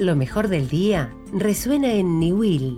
Lo mejor del día resuena en Niwil.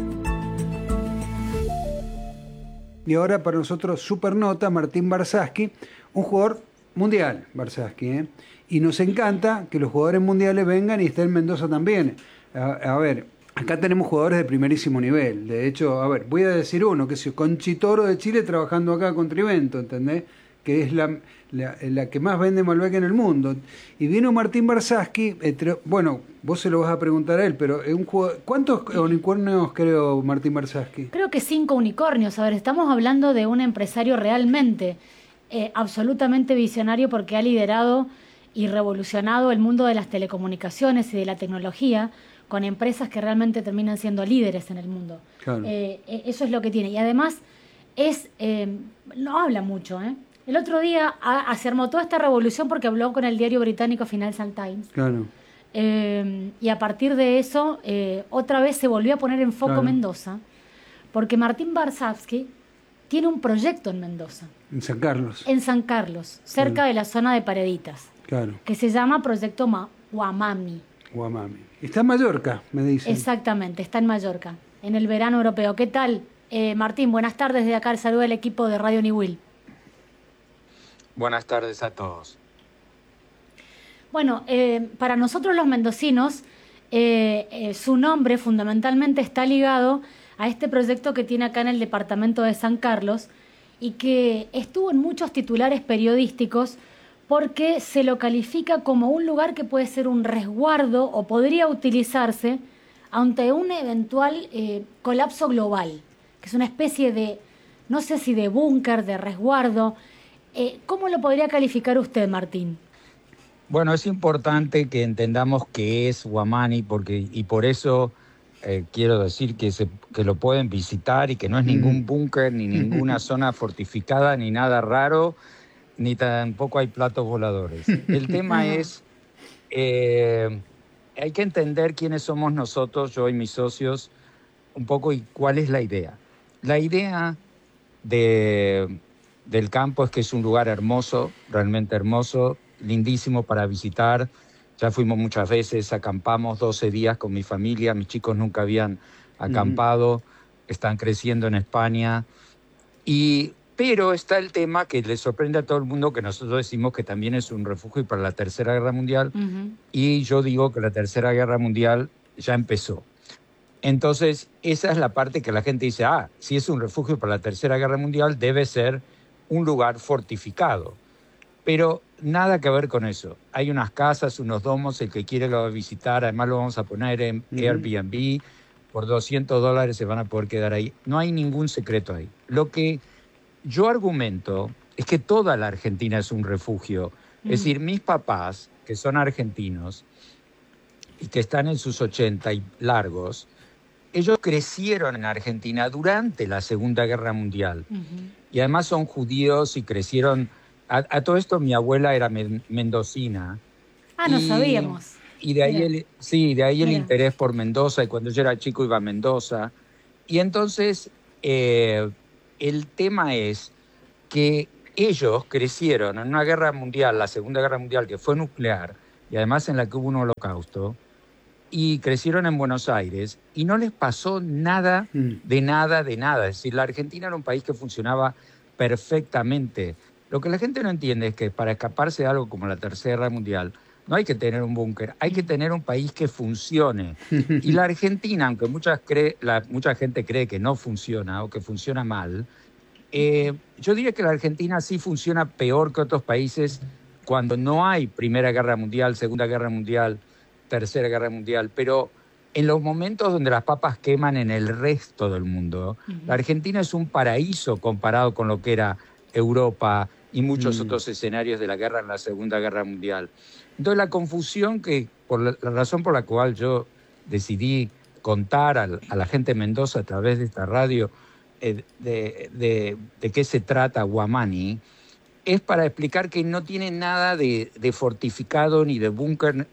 Y ahora para nosotros, supernota, Martín Barsaski, un jugador mundial, Barsaski, y nos encanta que los jugadores mundiales vengan y estén en Mendoza también. A ver, acá tenemos jugadores de primerísimo nivel. De hecho, a ver, voy a decir uno, que es Conchitoro de Chile trabajando acá con Trivento, ¿entendés? Que es la que más vende Malbec en el mundo. Y vino Martín Barsaski, bueno, vos se lo vas a preguntar a él, pero es un jugador, ¿cuántos unicornios creo Martín Barsaski? Creo que 5 unicornios. A ver, estamos hablando de un empresario realmente absolutamente visionario, porque ha liderado y revolucionado el mundo de las telecomunicaciones y de la tecnología con empresas que realmente terminan siendo líderes en el mundo. Claro. Eso es lo que tiene. Y además no habla mucho, El otro día se armó toda esta revolución porque habló con el diario británico Financial Times. Claro. Y a partir de eso, otra vez se volvió a poner en foco Mendoza, porque Martín Barsaski tiene un proyecto en Mendoza. En San Carlos. En San Carlos, cerca de la zona de Pareditas. Claro. Que se llama Proyecto Guamami. Guamami. Está en Mallorca, me dicen. Exactamente, está en Mallorca, en el verano europeo. ¿Qué tal, Martín? Buenas tardes, desde acá el saludo del equipo de Radio Niwil. Buenas tardes a todos. Bueno, para nosotros los mendocinos, su nombre fundamentalmente está ligado a este proyecto que tiene acá en el departamento de San Carlos y que estuvo en muchos titulares periodísticos porque se lo califica como un lugar que puede ser un resguardo o podría utilizarse ante un eventual colapso global, que es una especie de, no sé si de búnker, de resguardo. ¿Cómo lo podría calificar usted, Martín? Bueno, es importante que entendamos qué es Guamani, y por eso quiero decir que lo pueden visitar y que no es ningún búnker, ni ninguna zona fortificada, ni nada raro, ni tampoco hay platos voladores. El tema es, hay que entender quiénes somos nosotros, yo y mis socios, un poco, y cuál es la idea. La idea del campo es que es un lugar hermoso, realmente hermoso, lindísimo para visitar. Ya fuimos muchas veces, acampamos 12 días con mi familia, mis chicos nunca habían acampado, están creciendo en España. Pero está el tema que le sorprende a todo el mundo, que nosotros decimos que también es un refugio para la Tercera Guerra Mundial, y yo digo que la Tercera Guerra Mundial ya empezó. Entonces, esa es la parte que la gente dice, si es un refugio para la Tercera Guerra Mundial, debe ser un lugar fortificado. Pero nada que ver con eso. Hay unas casas, unos domos, el que quiere lo va a visitar, además lo vamos a poner en Airbnb, por $200 se van a poder quedar ahí. No hay ningún secreto ahí. Lo que yo argumento es que toda la Argentina es un refugio. Es decir, mis papás, que son argentinos y que están en sus 80 y largos, ellos crecieron en Argentina durante la Segunda Guerra Mundial. Y además son judíos y crecieron. A todo esto mi abuela era mendocina. No sabíamos. Y de ahí, el interés por Mendoza, y cuando yo era chico iba a Mendoza. Y entonces el tema es que ellos crecieron en una guerra mundial, la Segunda Guerra Mundial, que fue nuclear, y además en la que hubo un holocausto, y crecieron en Buenos Aires, y no les pasó nada, de nada. Es decir, la Argentina era un país que funcionaba perfectamente. Lo que la gente no entiende es que para escaparse de algo como la Tercera Guerra Mundial, no hay que tener un búnker, hay que tener un país que funcione. Y la Argentina, aunque mucha gente cree que no funciona o que funciona mal, yo diría que la Argentina sí funciona peor que otros países cuando no hay Primera Guerra Mundial, Segunda Guerra Mundial, Tercera Guerra Mundial, pero en los momentos donde las papas queman en el resto del mundo, la Argentina es un paraíso comparado con lo que era Europa y muchos otros escenarios de la guerra en la Segunda Guerra Mundial. Entonces la confusión la razón por la cual yo decidí contar a la gente de Mendoza a través de esta radio de qué se trata Guamani, es para explicar que no tiene nada de fortificado ni de búnker,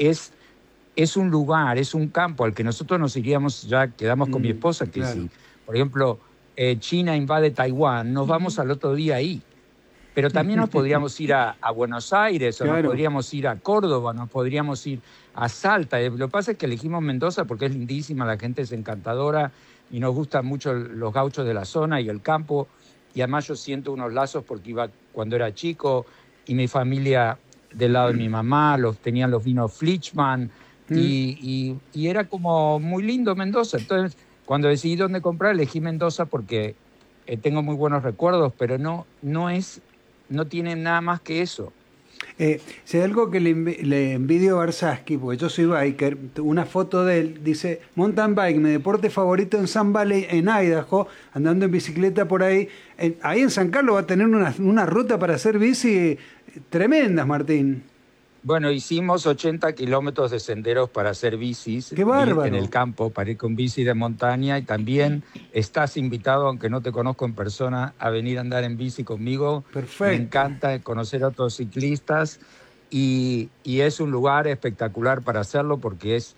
es un lugar, es un campo al que nosotros nos iríamos, ya quedamos con mi esposa, que si, por ejemplo, China invade Taiwán, nos vamos al otro día ahí. pero también nos podríamos ir a Buenos Aires, o nos Claro. podríamos ir a Córdoba, nos podríamos ir a Salta. Lo que pasa es que elegimos Mendoza porque es lindísima, la gente es encantadora y nos gustan mucho los gauchos de la zona y el campo. Y además yo siento unos lazos porque iba cuando era chico y mi familia del lado de mi mamá tenían los vinos Flichman y era como muy lindo Mendoza. Entonces, cuando decidí dónde comprar, elegí Mendoza porque tengo muy buenos recuerdos, pero no tiene nada más que eso. Si hay algo que le envidio a Barsaski, porque yo soy biker, una foto de él, dice, mountain bike, mi deporte favorito en Sun Valley, en Idaho, andando en bicicleta por ahí. Ahí en San Carlos va a tener una ruta para hacer bici tremendas, Martín. Bueno, hicimos 80 kilómetros de senderos para hacer bicis. ¡Qué bárbaro! En el campo, para ir con bici de montaña. Y también estás invitado, aunque no te conozco en persona, a venir a andar en bici conmigo. Perfecto. Me encanta conocer a otros ciclistas. Y es un lugar espectacular para hacerlo porque es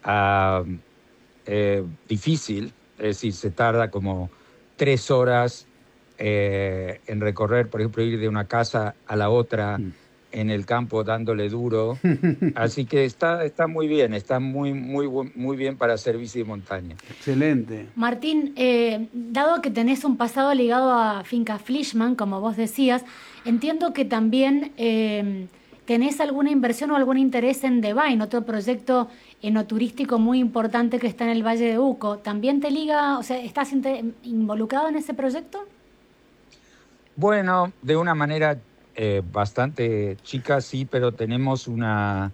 difícil. Es decir, se tarda como 3 horas en recorrer, por ejemplo, ir de una casa a la otra en el campo dándole duro. Así que está muy bien, está muy bien para hacer bici de montaña. Excelente. Martín, dado que tenés un pasado ligado a Finca Flichman, como vos decías, entiendo que también tenés alguna inversión o algún interés en Devine, otro proyecto enoturístico muy importante que está en el Valle de Uco. ¿También te liga, o sea, estás involucrado en ese proyecto? Bueno, de una manera bastante chica, sí, pero tenemos una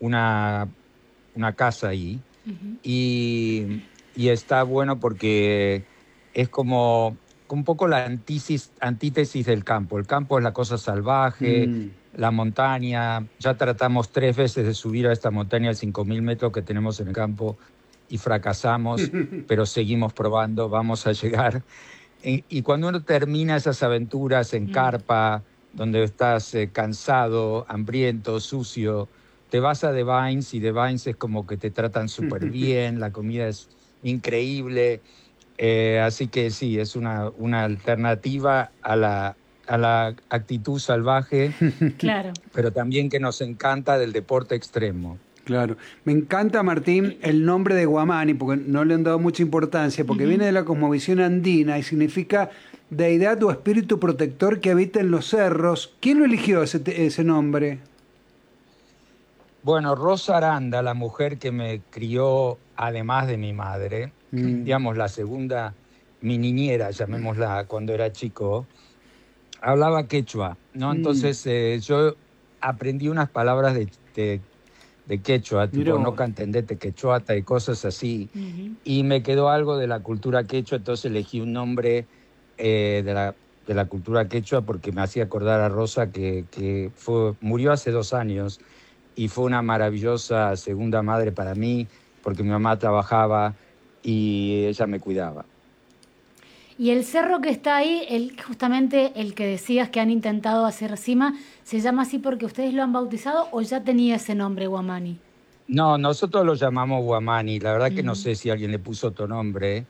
casa ahí. Y está bueno porque es como un poco la antítesis del campo. El campo es la cosa salvaje, la montaña. Ya tratamos 3 veces de subir a esta montaña de 5.000 metros que tenemos en el campo y fracasamos, pero seguimos probando, vamos a llegar. Y cuando uno termina esas aventuras en carpa, donde estás cansado, hambriento, sucio, te vas a Devines y Devines es como que te tratan súper bien, la comida es increíble, así que sí, es una alternativa a la actitud salvaje, Claro. pero también que nos encanta del deporte extremo. Claro. Me encanta, Martín, el nombre de Guamani, porque no le han dado mucha importancia, porque viene de la cosmovisión andina y significa deidad o espíritu protector que habita en los cerros. ¿Quién lo eligió ese nombre? Bueno, Rosa Aranda, la mujer que me crió, además de mi madre, digamos la segunda, mi niñera, llamémosla, cuando era chico, hablaba quechua, ¿no? Entonces yo aprendí unas palabras de quechua, tipo no cantendete quechuata y cosas así, y me quedó algo de la cultura quechua, entonces elegí un nombre de la cultura quechua porque me hacía acordar a Rosa que murió hace 2 años y fue una maravillosa segunda madre para mí porque mi mamá trabajaba y ella me cuidaba. Y el cerro que está ahí, justamente el que decías que han intentado hacer cima, ¿se llama así porque ustedes lo han bautizado o ya tenía ese nombre, Guamani? No, nosotros lo llamamos Guamani. La verdad que no sé si alguien le puso otro nombre,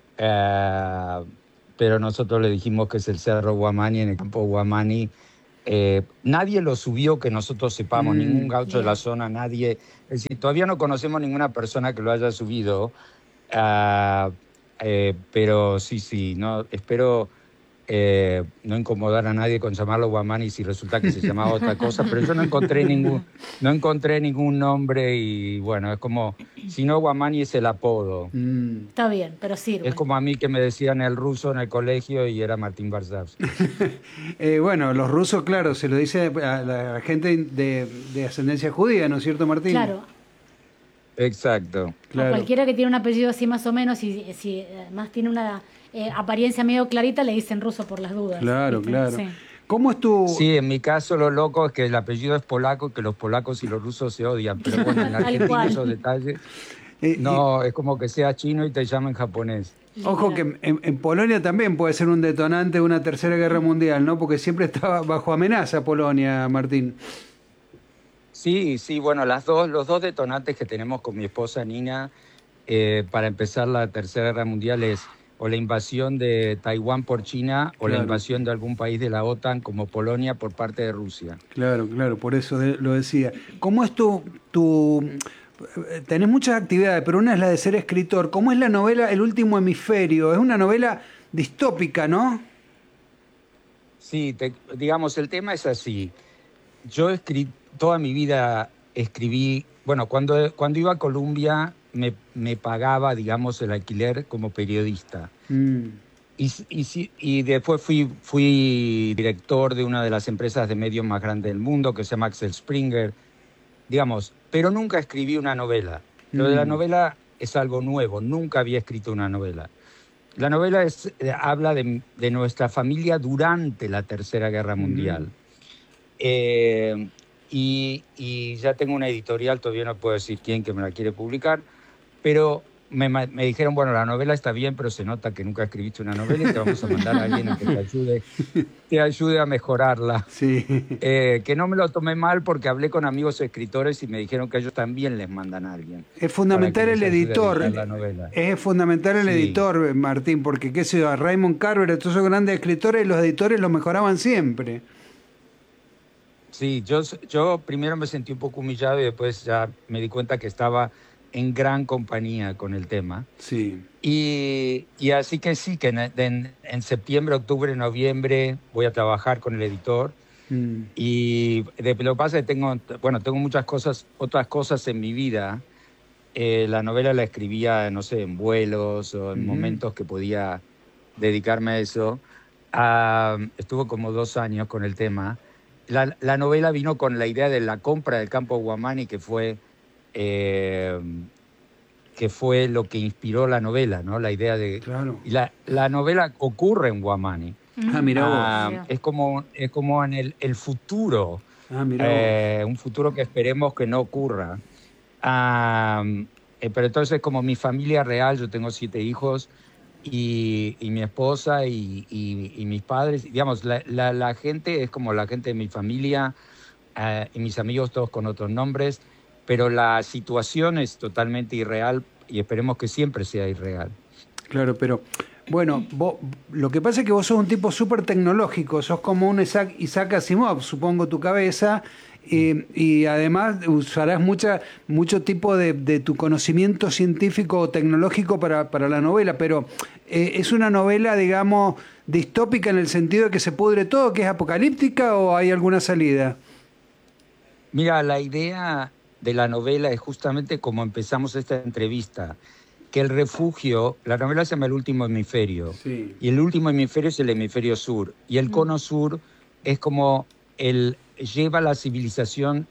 pero nosotros le dijimos que es el Cerro Guamani, en el campo Guamani. Nadie lo subió que nosotros sepamos, ningún gaucho de la zona, nadie. Es decir, todavía no conocemos ninguna persona que lo haya subido. Pero sí, no, espero no incomodar a nadie con llamarlo Guamani si resulta que se llamaba otra cosa, pero yo no encontré ningún nombre y bueno, es como, si no Guamani es el apodo. Está bien, pero sirve. Es como a mí que me decían el ruso en el colegio y era Martín Varsavsky. Bueno, los rusos, claro, se lo dice a la gente de ascendencia judía, ¿no es cierto, Martín? Claro. Exacto. Claro. A cualquiera que tiene un apellido así más o menos y si además tiene una apariencia medio clarita, le dicen ruso por las dudas. Claro, ¿viste? claro. Sí. ¿Cómo es tu...? Sí, en mi caso lo loco es que el apellido es polaco, que los polacos y los rusos se odian, pero bueno, en Tal Argentina cual. esos detalles, no, es como que seas chino y te llamen japonés. Ojo que en Polonia también puede ser un detonante de una tercera guerra mundial, ¿no? Porque siempre estaba bajo amenaza Polonia, Martín. Sí, bueno, los dos detonantes que tenemos con mi esposa Nina para empezar la Tercera Guerra Mundial es o la invasión de Taiwán por China, o la Claro. invasión de algún país de la OTAN como Polonia por parte de Rusia. Claro, claro, por eso lo decía. ¿Cómo es tenés muchas actividades, pero una es la de ser escritor? ¿Cómo es la novela El último hemisferio? Es una novela distópica, ¿no? Sí, digamos, el tema es así. Yo toda mi vida escribí, bueno, cuando iba a Colombia me pagaba, digamos, el alquiler como periodista. Mm, Y después fui director de una de las empresas de medios más grandes del mundo, que se llama Axel Springer, digamos, pero nunca escribí una novela. Lo de la novela es algo nuevo, nunca había escrito una novela. La novela habla de nuestra familia durante la Tercera Guerra Mundial. Y ya tengo una editorial, todavía no puedo decir quién, que me la quiere publicar, pero me dijeron, bueno, la novela está bien, pero se nota que nunca escribiste una novela y te vamos a mandar a alguien a que te ayude a mejorarla. sí. Que no me lo tomé mal porque hablé con amigos escritores y me dijeron que ellos también les mandan a alguien. Es fundamental para que el les ayude a editor. editar la novela. Es fundamental el Sí. editor, Martín, porque qué sé yo, a Raymond Carver, todos esos grandes escritores, los editores los mejoraban siempre. Sí, yo primero me sentí un poco humillado y después ya me di cuenta que estaba en gran compañía con el tema. Sí. Y así que sí, que en septiembre, octubre, noviembre voy a trabajar con el editor. Mm. Y lo que pasa es que tengo otras cosas en mi vida. La novela la escribía, no sé, en vuelos o en momentos que podía dedicarme a eso. Estuve como 2 años con el tema. La novela vino con la idea de la compra del campo Huamani, que fue lo que inspiró la novela, ¿no? La idea de... Claro. Y la novela ocurre en Huamani. Ah, mirá vos. Es como en el futuro, Ah, mirá vos. un futuro que esperemos que no ocurra. Pero entonces, como mi familia real, yo tengo 7 hijos y mi esposa y mis padres, digamos, la gente es como la gente de mi familia y mis amigos todos con otros nombres, pero la situación es totalmente irreal y esperemos que siempre sea irreal. Claro, pero bueno, lo que pasa es que vos sos un tipo súper tecnológico, sos como un Isaac Asimov, supongo, tu cabeza, y además usarás mucho tipo de tu conocimiento científico o tecnológico para la novela, pero ¿es una novela, digamos, distópica en el sentido de que se pudre todo, que es apocalíptica, o hay alguna salida? Mira, la idea de la novela es justamente como empezamos esta entrevista, que el refugio, la novela se llama El último hemisferio, Sí. y el último hemisferio es el hemisferio sur, y el cono sur es como lleva la civilización,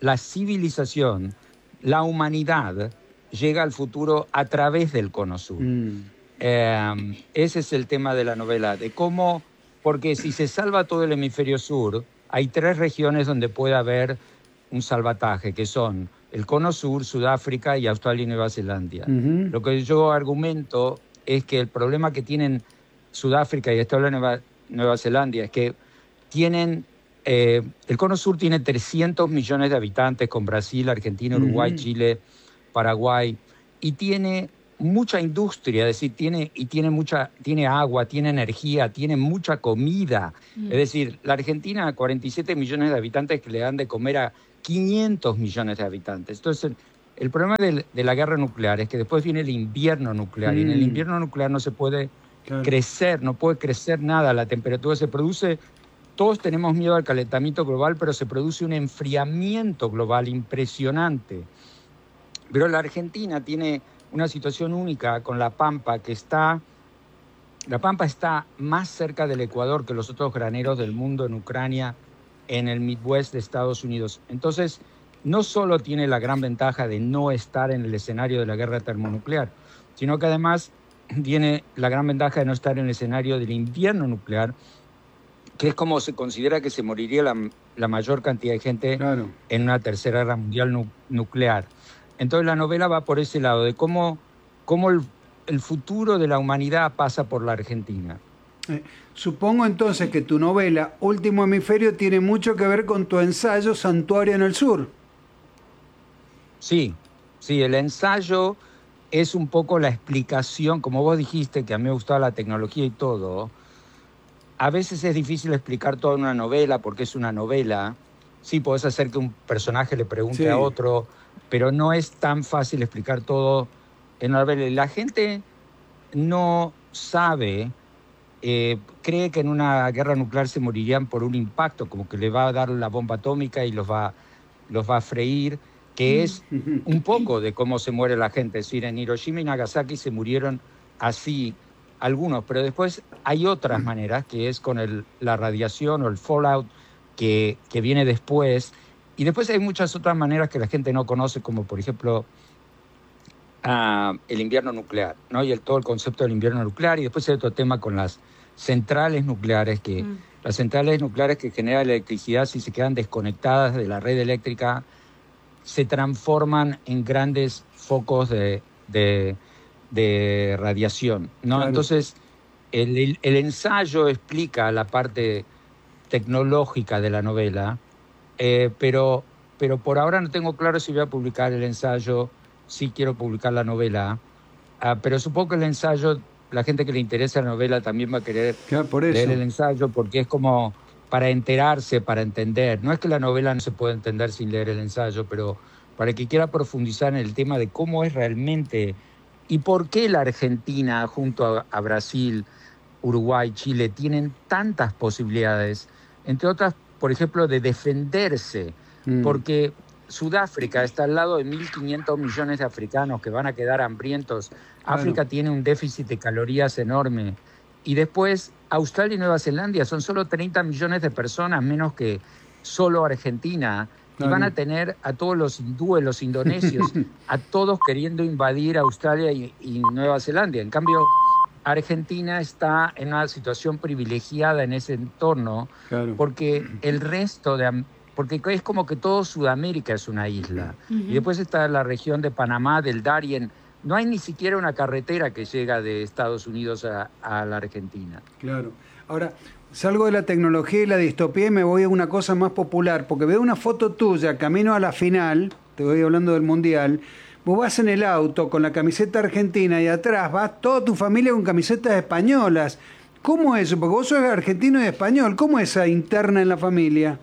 la humanidad llega al futuro a través del cono sur. Ese es el tema de la novela, de cómo, porque si se salva todo el hemisferio sur, hay 3 regiones donde puede haber un salvataje, que son el cono sur, Sudáfrica y Australia y Nueva Zelanda. Lo que yo argumento es que el problema que tienen Sudáfrica y Australia y Nueva Zelanda es que el cono sur tiene 300 millones de habitantes, con Brasil, Argentina, Uruguay, Chile, Paraguay, y tiene mucha industria, es decir, tiene agua, tiene energía, tiene mucha comida. Es decir, la Argentina, 47 millones de habitantes que le dan de comer a 500 millones de habitantes. Entonces, el problema de la guerra nuclear es que después viene el invierno nuclear, y en el invierno nuclear no se puede crecer, no puede crecer nada, la temperatura se produce. Todos tenemos miedo al calentamiento global, pero se produce un enfriamiento global impresionante. Pero la Argentina tiene una situación única con La Pampa, La Pampa está más cerca del Ecuador que los otros graneros del mundo en Ucrania, en el Midwest de Estados Unidos. Entonces, no solo tiene la gran ventaja de no estar en el escenario de la guerra termonuclear, sino que además tiene la gran ventaja de no estar en el escenario del invierno nuclear, que es como se considera que se moriría la mayor cantidad de gente en una tercera guerra mundial nuclear. Entonces la novela va por ese lado, de cómo el futuro de la humanidad pasa por la Argentina. Supongo entonces que tu novela Último Hemisferio tiene mucho que ver con tu ensayo Santuario en el Sur. Sí, el ensayo es un poco la explicación, como vos dijiste, que a mí me gustaba la tecnología y todo. A veces es difícil explicar toda una novela porque es una novela. Sí, podés hacer que un personaje le pregunte a otro, pero no es tan fácil explicar todo en una novela. Y la gente no sabe, cree que en una guerra nuclear se morirían por un impacto, como que le va a dar la bomba atómica y los va a freír, que es un poco de cómo se muere la gente. Es decir, en Hiroshima y Nagasaki se murieron así algunos, pero después hay otras maneras, que es con la radiación o el fallout que viene después. Y después hay muchas otras maneras que la gente no conoce, como por ejemplo el invierno nuclear, ¿no? Y todo el concepto del invierno nuclear. Y después hay otro tema con las centrales nucleares, las centrales nucleares que generan electricidad, si se quedan desconectadas de la red eléctrica, se transforman en grandes focos de radiación, ¿no? Claro. Entonces, el ensayo explica la parte tecnológica de la novela, pero por ahora no tengo claro si voy a publicar el ensayo. Sí quiero publicar la novela, pero supongo que el ensayo, la gente que le interesa la novela también va a querer leer el ensayo, porque es como para enterarse, para entender. No es que la novela no se pueda entender sin leer el ensayo, pero para el que quiera profundizar en el tema de cómo es realmente y por qué la Argentina junto a Brasil, Uruguay, Chile tienen tantas posibilidades, entre otras, por ejemplo, de defenderse, porque Sudáfrica está al lado de 1.500 millones de africanos que van a quedar hambrientos. Claro. África tiene un déficit de calorías enorme. Y después Australia y Nueva Zelanda son solo 30 millones de personas, menos que solo Argentina. Claro. Y van a tener a todos los hindúes, los indonesios, a todos queriendo invadir Australia y Nueva Zelanda. En cambio, Argentina está en una situación privilegiada en ese entorno, claro, porque el resto porque es como que todo Sudamérica es una isla. Y después está la región de Panamá, del Darién. No hay ni siquiera una carretera que llega de Estados Unidos a la Argentina. Claro. Ahora, salgo de la tecnología y la distopía y me voy a una cosa más popular, porque veo una foto tuya camino a la final, te voy hablando del Mundial, vos vas en el auto con la camiseta argentina y atrás vas toda tu familia con camisetas españolas. ¿Cómo es eso? Porque vos sos argentino y español. ¿Cómo es esa interna en la familia?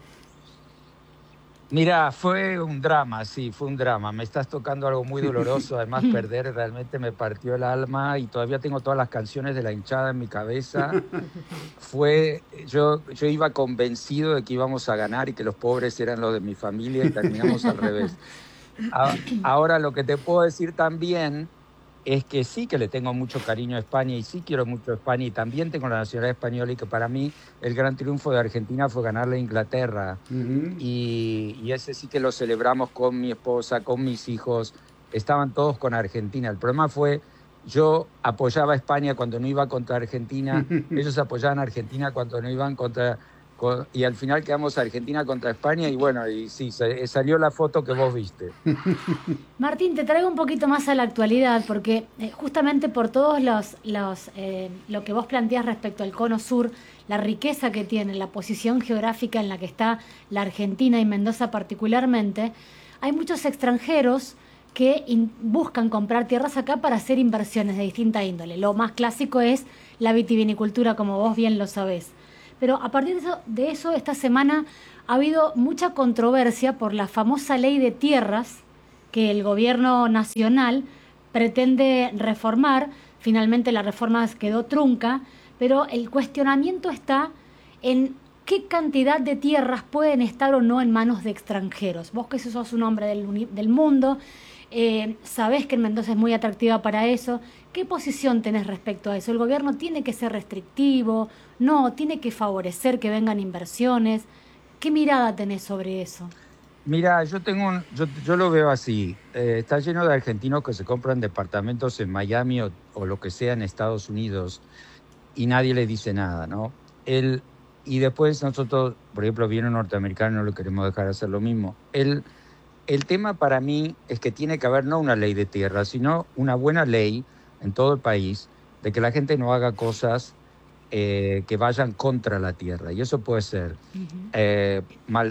Mira, fue un drama, sí, fue un drama. Me estás tocando algo muy doloroso. Además, perder realmente me partió el alma y todavía tengo todas las canciones de la hinchada en mi cabeza. Yo iba convencido de que íbamos a ganar y que los pobres eran los de mi familia y terminamos al revés. Ahora, lo que te puedo decir también es que sí que le tengo mucho cariño a España y sí quiero mucho a España y también tengo la nacionalidad española y que para mí el gran triunfo de Argentina fue ganarle a Inglaterra. Y ese sí que lo celebramos con mi esposa, con mis hijos, estaban todos con Argentina. El problema fue, yo apoyaba a España cuando no iba contra Argentina, ellos apoyaban a Argentina cuando no iban y al final quedamos Argentina contra España y bueno, y sí, salió la foto que vos viste. Martín, te traigo un poquito más a la actualidad, porque justamente por todos lo que vos planteás respecto al Cono Sur, la riqueza que tiene, la posición geográfica en la que está la Argentina y Mendoza particularmente, hay muchos extranjeros que buscan comprar tierras acá para hacer inversiones de distinta índole. Lo más clásico es la vitivinicultura, como vos bien lo sabés. Pero a partir de eso, esta semana ha habido mucha controversia por la famosa ley de tierras que el gobierno nacional pretende reformar. Finalmente la reforma quedó trunca, pero el cuestionamiento está en qué cantidad de tierras pueden estar o no en manos de extranjeros. Vos que sos un hombre del mundo, sabés que en Mendoza es muy atractiva para eso. ¿Qué posición tenés respecto a eso? ¿El gobierno tiene que ser restrictivo? ¿No? ¿Tiene que favorecer que vengan inversiones? ¿Qué mirada tenés sobre eso? Mira, yo lo veo así. Está lleno de argentinos que se compran departamentos en Miami o lo que sea en Estados Unidos y nadie le dice nada, ¿no? Y después nosotros, por ejemplo, viene un norteamericano y no lo queremos dejar hacer lo mismo. El tema para mí es que tiene que haber no una ley de tierra, sino una buena ley en todo el país de que la gente no haga cosas que vayan contra la tierra. Y eso puede ser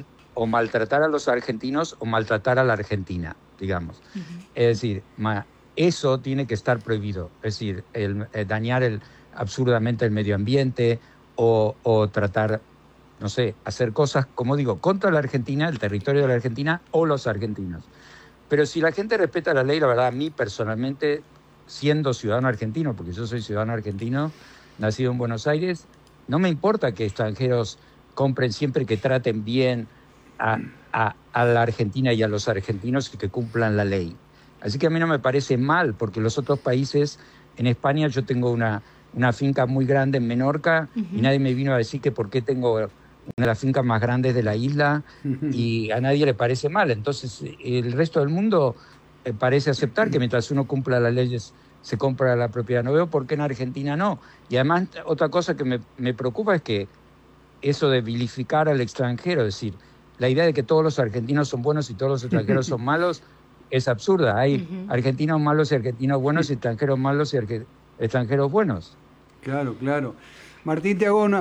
maltratar a los argentinos o maltratar a la Argentina, digamos. Es decir, eso tiene que estar prohibido. Es decir, dañar absurdamente el medio ambiente o tratar, no sé, hacer cosas, como digo, contra la Argentina, el territorio de la Argentina o los argentinos. Pero si la gente respeta la ley, la verdad, a mí personalmente, siendo ciudadano argentino, porque yo soy ciudadano argentino, nacido en Buenos Aires, no me importa que extranjeros compren siempre que traten bien a la Argentina y a los argentinos y que cumplan la ley. Así que a mí no me parece mal, porque los otros países, en España yo tengo una finca muy grande en Menorca y nadie me vino a decir que por qué tengo una de las fincas más grandes de la isla y a nadie le parece mal. Entonces el resto del mundo parece aceptar que mientras uno cumpla las leyes se compra la propiedad. No veo por qué en Argentina no. Y además otra cosa que me preocupa es que eso de vilificar al extranjero, es decir, la idea de que todos los argentinos son buenos y todos los extranjeros son malos es absurda. Hay argentinos malos y argentinos buenos y extranjeros malos y extranjeros buenos. Claro, claro. Martín, te hago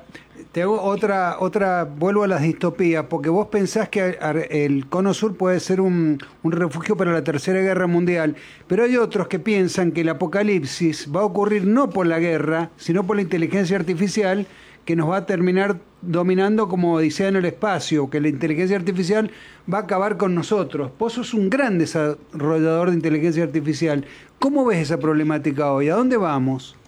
otra, vuelvo a las distopías, porque vos pensás que el Cono Sur puede ser un refugio para la Tercera Guerra Mundial, pero hay otros que piensan que el apocalipsis va a ocurrir no por la guerra, sino por la inteligencia artificial, que nos va a terminar dominando como odisea en el espacio, que la inteligencia artificial va a acabar con nosotros. Vos sos un gran desarrollador de inteligencia artificial. ¿Cómo ves esa problemática hoy? ¿A dónde vamos?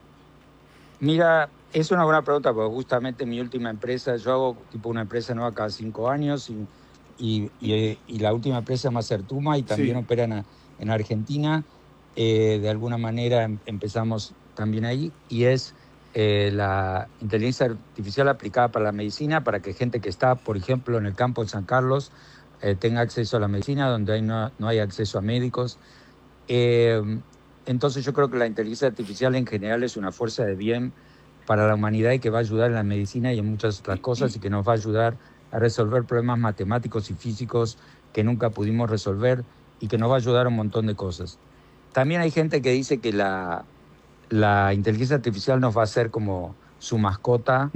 Mira, es una buena pregunta, porque justamente mi última empresa, yo hago tipo una empresa nueva cada 5 años y la última empresa es Macertuma y también opera en Argentina. De alguna manera empezamos también ahí y es la inteligencia artificial aplicada para la medicina, para que gente que está, por ejemplo, en el campo de San Carlos tenga acceso a la medicina, donde no hay acceso a médicos. Entonces yo creo que la inteligencia artificial en general es una fuerza de bien para la humanidad y que va a ayudar en la medicina y en muchas otras cosas y que nos va a ayudar a resolver problemas matemáticos y físicos que nunca pudimos resolver y que nos va a ayudar a un montón de cosas. También hay gente que dice que la inteligencia artificial nos va a hacer como su mascota.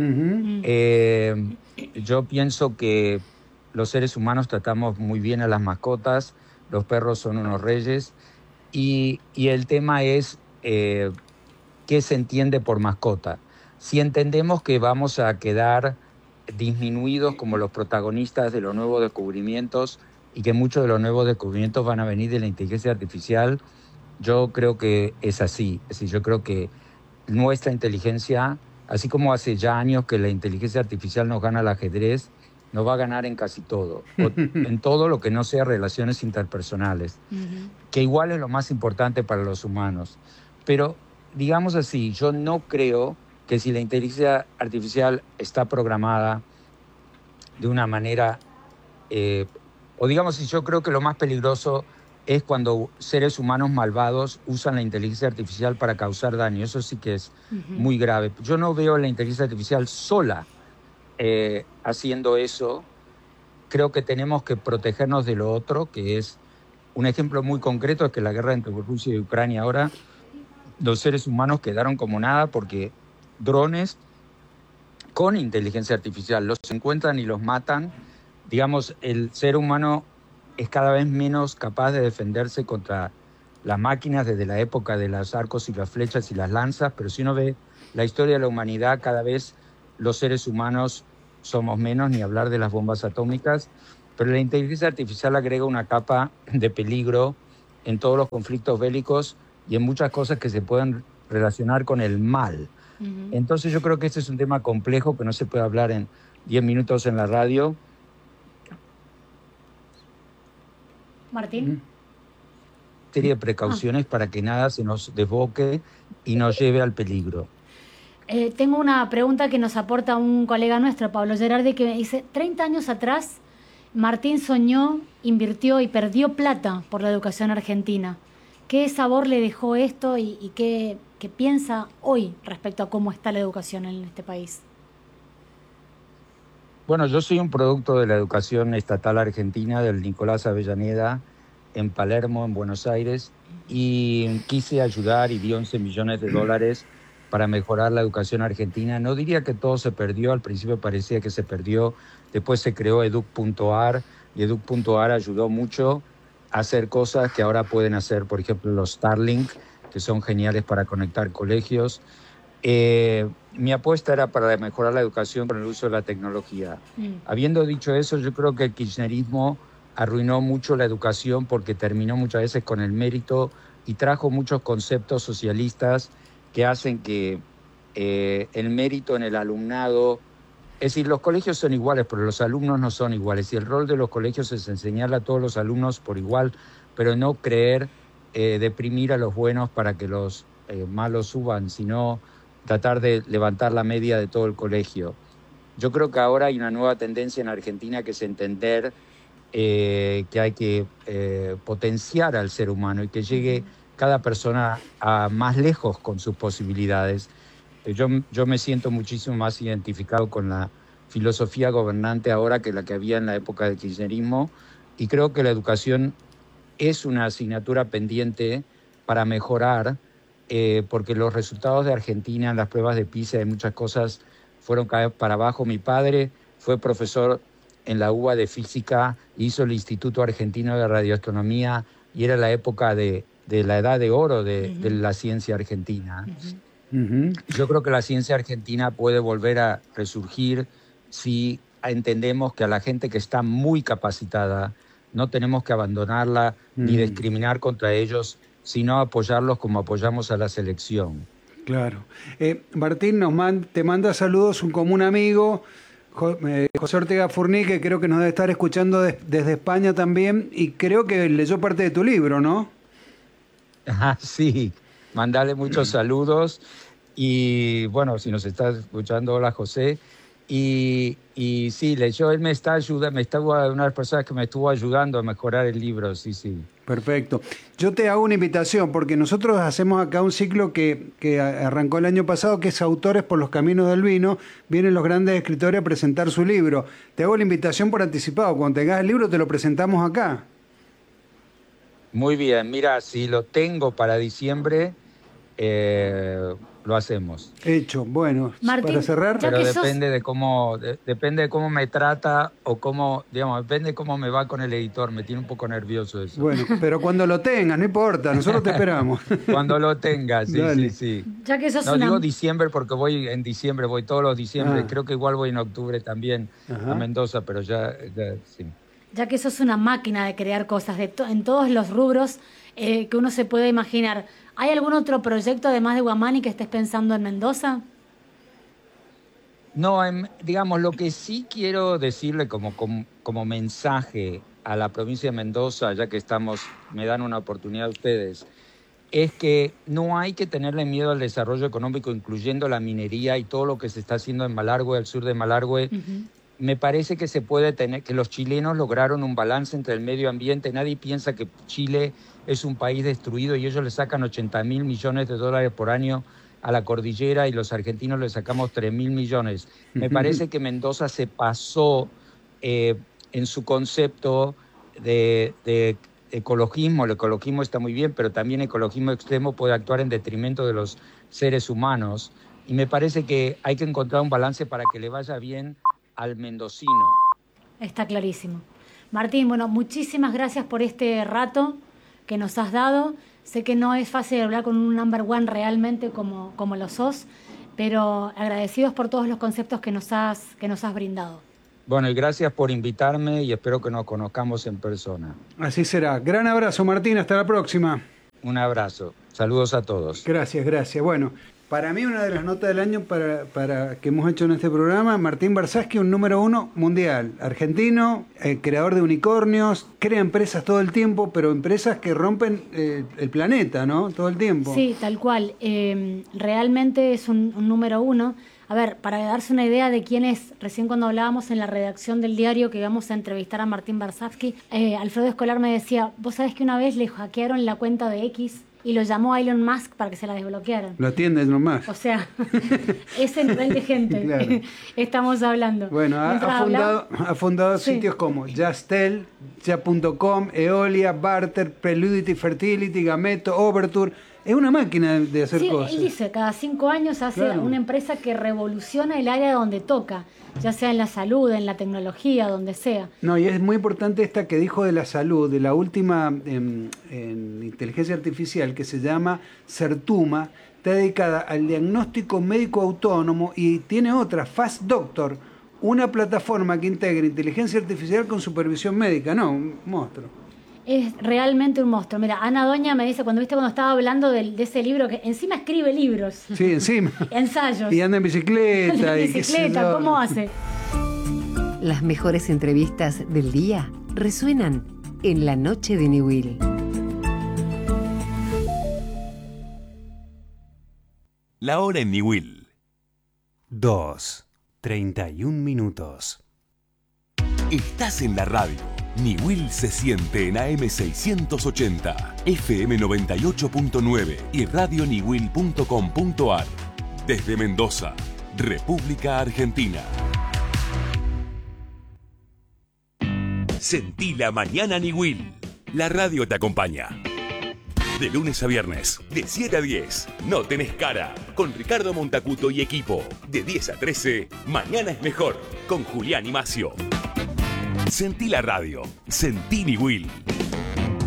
Yo pienso que los seres humanos tratamos muy bien a las mascotas, los perros son unos reyes, y el tema es qué se entiende por mascota. Si entendemos que vamos a quedar disminuidos como los protagonistas de los nuevos descubrimientos y que muchos de los nuevos descubrimientos van a venir de la inteligencia artificial, yo creo que es así. Es decir, yo creo que nuestra inteligencia, así como hace ya años que la inteligencia artificial nos gana al ajedrez, nos va a ganar en casi todo, en todo lo que no sea relaciones interpersonales, que igual es lo más importante para los humanos. Pero, digamos así, yo no creo que si la inteligencia artificial está programada de una manera, o digamos, si yo creo que lo más peligroso es cuando seres humanos malvados usan la inteligencia artificial para causar daño. Eso sí que es muy grave. Yo no veo la inteligencia artificial sola haciendo eso. Creo que tenemos que protegernos de lo otro, que es un ejemplo muy concreto, es que la guerra entre Rusia y Ucrania ahora, los seres humanos quedaron como nada porque drones con inteligencia artificial los encuentran y los matan. Digamos, el ser humano es cada vez menos capaz de defenderse contra las máquinas desde la época de los arcos y las flechas y las lanzas, pero si uno ve la historia de la humanidad, cada vez los seres humanos somos menos, ni hablar de las bombas atómicas, pero la inteligencia artificial agrega una capa de peligro en todos los conflictos bélicos y en muchas cosas que se pueden relacionar con el mal. Entonces yo creo que este es un tema complejo que no se puede hablar en 10 minutos en la radio. Martín. Serie de precauciones para que nada se nos desboque y nos lleve al peligro. Tengo una pregunta que nos aporta un colega nuestro, Pablo Gerardi, que me dice, 30 años atrás, Martín soñó, invirtió y perdió plata por la educación argentina. ¿Qué sabor le dejó esto y qué piensa hoy respecto a cómo está la educación en este país? Bueno, yo soy un producto de la educación estatal argentina, del Nicolás Avellaneda, en Palermo, en Buenos Aires, y quise ayudar y di $11 millones para mejorar la educación argentina. No diría que todo se perdió, al principio parecía que se perdió, después se creó Educ.ar, y Educ.ar ayudó mucho hacer cosas que ahora pueden hacer, por ejemplo, los Starlink, que son geniales para conectar colegios. Mi apuesta era para mejorar la educación con el uso de la tecnología. Habiendo dicho eso, yo creo que el kirchnerismo arruinó mucho la educación porque terminó muchas veces con el mérito y trajo muchos conceptos socialistas que hacen que el mérito en el alumnado... Es decir, los colegios son iguales, pero los alumnos no son iguales. Y el rol de los colegios es enseñarle a todos los alumnos por igual, pero no creer deprimir a los buenos para que los malos suban, sino tratar de levantar la media de todo el colegio. Yo creo que ahora hay una nueva tendencia en Argentina que es entender que hay que potenciar al ser humano y que llegue cada persona a más lejos con sus posibilidades. Yo me siento muchísimo más identificado con la filosofía gobernante ahora que la que había en la época del kirchnerismo, y creo que la educación es una asignatura pendiente para mejorar, porque los resultados de Argentina en las pruebas de PISA y muchas cosas fueron caer para abajo. Mi padre fue profesor en la UBA de física, hizo el Instituto Argentino de Radioastronomía y era la época de la edad de oro de la ciencia argentina. Yo creo que la ciencia argentina puede volver a resurgir si entendemos que a la gente que está muy capacitada no tenemos que abandonarla ni discriminar contra ellos, sino apoyarlos como apoyamos a la selección. Claro. Martín te manda saludos un común amigo, José Ortega Furní, que creo que nos debe estar escuchando desde España también, y creo que leyó parte de tu libro, ¿no? Sí, mandale muchos saludos y bueno, si nos estás escuchando, hola José. Y sí, leyó, él me está una de las personas que me estuvo ayudando a mejorar el libro, sí. Perfecto. Yo te hago una invitación, porque nosotros hacemos acá un ciclo que arrancó el año pasado, que es Autores por los Caminos del Vino. Vienen los grandes escritores a presentar su libro. Te hago la invitación por anticipado. Cuando tengas el libro te lo presentamos acá. Muy bien, mira, si lo tengo para diciembre, lo hacemos. Hecho. Bueno, Martín, para cerrar... Pero depende de cómo me trata o cómo, digamos, depende de cómo me va con el editor. Me tiene un poco nervioso eso. Bueno, pero cuando lo tengas, no importa, nosotros te esperamos. Cuando lo tengas, sí. Ya que sos digo diciembre porque voy todos los diciembre. Creo que igual voy en octubre también a Mendoza, pero ya sí. Ya que sos una máquina de crear cosas en todos los rubros que uno se puede imaginar, ¿hay algún otro proyecto además de Huamani que estés pensando en Mendoza? No, digamos, lo que sí quiero decirle como mensaje a la provincia de Mendoza, ya que me dan una oportunidad ustedes, es que no hay que tenerle miedo al desarrollo económico, incluyendo la minería y todo lo que se está haciendo en Malargüe, al sur de Malargüe. Me parece que se puede que los chilenos lograron un balance entre el medio ambiente. Nadie piensa que Chile es un país destruido y ellos le sacan 80.000 millones de dólares por año a la cordillera y los argentinos le sacamos 3.000 millones. Me parece que Mendoza se pasó en su concepto de ecologismo. El ecologismo está muy bien, pero también ecologismo extremo puede actuar en detrimento de los seres humanos. Y me parece que hay que encontrar un balance para que le vaya bien al mendocino. Está clarísimo. Martín, bueno, muchísimas gracias por este rato que nos has dado. Sé que no es fácil hablar con un number one realmente como lo sos, pero agradecidos por todos los conceptos que nos has brindado. Bueno, y gracias por invitarme y espero que nos conozcamos en persona. Así será. Gran abrazo, Martín. Hasta la próxima. Un abrazo. Saludos a todos. Gracias. Bueno, para mí una de las notas del año para que hemos hecho en este programa, Martín Barsasky, un número 1 mundial, argentino, creador de unicornios, crea empresas todo el tiempo, pero empresas que rompen el planeta, ¿no? Todo el tiempo. Sí, tal cual. Realmente es un número 1. A ver, para darse una idea de quién es, recién cuando hablábamos en la redacción del diario que íbamos a entrevistar a Martín Barsasky, Alfredo Escolar me decía, vos sabés que una vez le hackearon la cuenta de X y lo llamó a Elon Musk para que se la desbloquearan. Lo atienden nomás. O sea, ese nivel de gente Claro. estamos hablando. Bueno, ha fundado Sí. sitios como Justel, Ya.com, Eolia, Barter, Preludity, Fertility, Gameto, Overture. Es una máquina de hacer Sí, cosas. él dice, cada 5 años hace Claro. una empresa que revoluciona el área donde toca, ya sea en la salud, en la tecnología, donde sea. No, y es muy importante esta que dijo de la salud, de la última en inteligencia artificial, que se llama Certuma, está dedicada al diagnóstico médico autónomo, y tiene otra, Fast Doctor, una plataforma que integra inteligencia artificial con supervisión médica. No, un monstruo. Es realmente un monstruo. Mira, Ana Doña me dice, cuando estaba hablando de ese libro, que encima escribe libros, Sí, encima. ensayos. Y anda en bicicleta. Anda en y qué sé bicicleta, yo. ¿cómo hace? Las mejores entrevistas del día resuenan en la noche de Newell. La hora en Newell. 2:31. Estás en la radio. Newell se siente en AM680, FM 98.9 y radioniwil.com.ar. Desde Mendoza, República Argentina. Sentí la mañana Newell. La radio te acompaña. De lunes a viernes, de 7 a 10, No Tenés Cara, con Ricardo Montacuto y equipo. De 10 a 13, Mañana es Mejor, con Julián y Macio. Sentí la radio, sentí Newell.